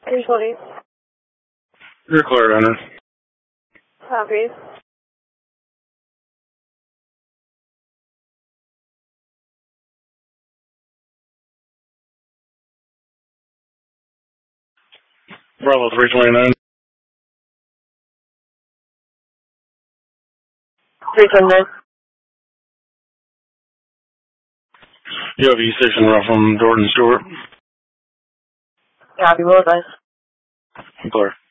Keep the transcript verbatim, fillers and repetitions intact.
three twenty. You're clear, Hunter. Copy. Bravo three twenty-nine. three twenty-nine. You have E-Station route from Jordan Stewart. Copy, well advised. Clear.